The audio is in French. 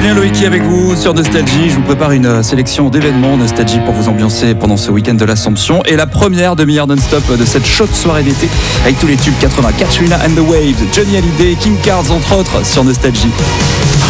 Julien Loïki avec vous sur Nostalgie. Je vous prépare une sélection d'événements Nostalgie pour vous ambiancer pendant ce week-end de l'Assomption. Et la première demi-heure non-stop de cette chaude soirée d'été avec tous les tubes 80, Katrina and the Waves, Johnny Hallyday, King Cards entre autres sur Nostalgie.